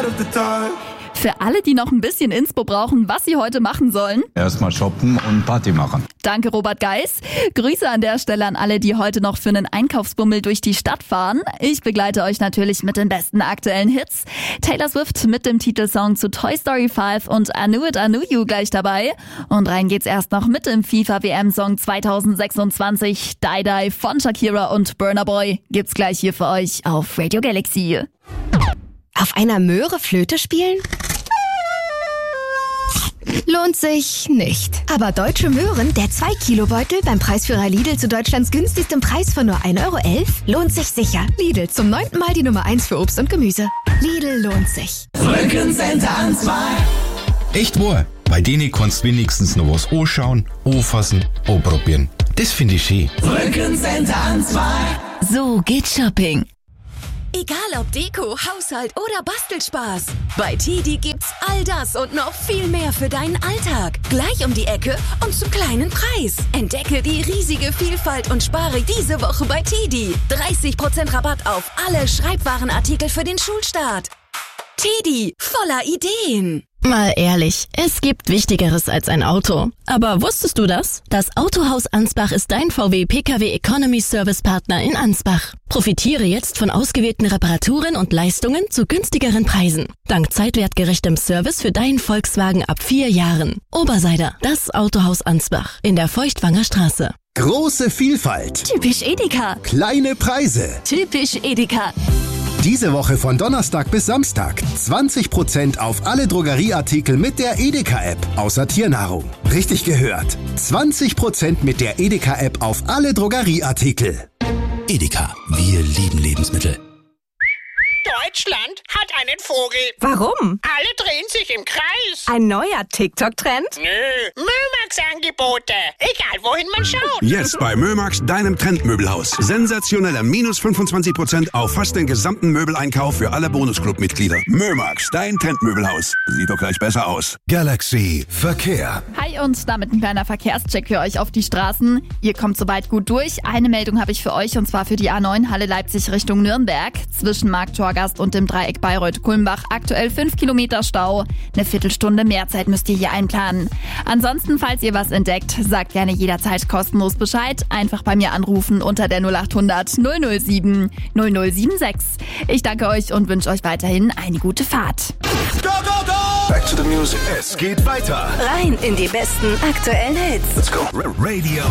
Für alle, die noch ein bisschen Inspo brauchen, was sie heute machen sollen. Erstmal shoppen und Party machen. Danke, Robert Geis. Grüße an der Stelle an alle, die heute noch für einen Einkaufsbummel durch die Stadt fahren. Ich begleite euch natürlich mit den besten aktuellen Hits. Taylor Swift mit dem Titelsong zu Toy Story 5 und I Knew It, I Knew You gleich dabei. Und rein geht's erst noch mit dem FIFA-WM-Song 2026 Die Die von Shakira und Burna Boy. Gibt's gleich hier für euch auf Radio Galaxy. Auf einer Möhre Flöte spielen? Lohnt sich nicht. Aber Deutsche Möhren, der 2-Kilo-Beutel beim Preisführer Lidl zu Deutschlands günstigstem Preis von nur 1,11 Euro, lohnt sich sicher. Lidl, zum 9. Mal die Nummer 1 für Obst und Gemüse. Lidl lohnt sich. Frückencenter an 2. Echt wahr, bei denen kannst du wenigstens noch was anschauen, anfassen, anprobieren. Das finde ich schön. Frückencenter an 2. So geht Shopping. Egal ob Deko, Haushalt oder Bastelspaß. Bei TD gibt's all das und noch viel mehr für deinen Alltag. Gleich um die Ecke und zum kleinen Preis. Entdecke die riesige Vielfalt und spare diese Woche bei TD. 30% Rabatt auf alle Schreibwarenartikel für den Schulstart. TD, voller Ideen. Mal ehrlich, es gibt Wichtigeres als ein Auto. Aber wusstest du das? Das Autohaus Ansbach ist dein VW Pkw Economy Service Partner in Ansbach. Profitiere jetzt von ausgewählten Reparaturen und Leistungen zu günstigeren Preisen. Dank zeitwertgerechtem Service für deinen Volkswagen ab 4 Jahren. Oberseider, das Autohaus Ansbach in der Feuchtwanger Straße. Große Vielfalt. Typisch Edeka. Kleine Preise. Typisch Edeka. Diese Woche von Donnerstag bis Samstag 20% auf alle Drogerieartikel mit der Edeka-App, außer Tiernahrung. Richtig gehört. 20% mit der Edeka-App auf alle Drogerieartikel. Edeka, wir lieben Lebensmittel. Deutschland hat einen Vogel. Warum? Alle drehen sich im Kreis. Ein neuer TikTok-Trend? Nö, Mömax-Angebote. Egal, wohin man schaut. Jetzt bei Mömax, deinem Trendmöbelhaus. Sensationelle minus 25% auf fast den gesamten Möbeleinkauf für alle Bonusclub-Mitglieder. Mömax, dein Trendmöbelhaus. Sieht doch gleich besser aus. Galaxy Verkehr. Hi und damit ein kleiner Verkehrscheck für euch auf die Straßen. Ihr kommt soweit gut durch. Eine Meldung habe ich für euch und zwar für die A9 Halle Leipzig Richtung Nürnberg. Zwischen Markt-Torgast und dem Dreieck Bayreuth-Kulmbach aktuell 5 Kilometer Stau. Eine Viertelstunde mehr Zeit müsst ihr hier einplanen. Ansonsten, falls ihr was entdeckt, sagt gerne jederzeit kostenlos Bescheid. Einfach bei mir anrufen unter der 0800 007 0076. Ich danke euch und wünsche euch weiterhin eine gute Fahrt. Go, go, go! Back to the music. Es geht weiter. Rein in die besten aktuellen Hits. Let's go. Radio